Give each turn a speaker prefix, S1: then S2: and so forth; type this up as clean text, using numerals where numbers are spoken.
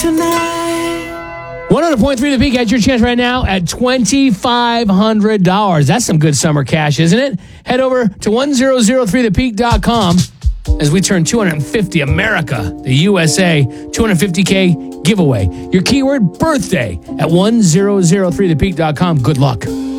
S1: tonight.
S2: 100.3 The Peak has your chance right now at $2,500. That's some good summer cash, isn't it? Head over to 1003thepeak.com as we turn 250 America, the USA, 250K giveaway. Your keyword, birthday, at 1003thepeak.com. Good luck.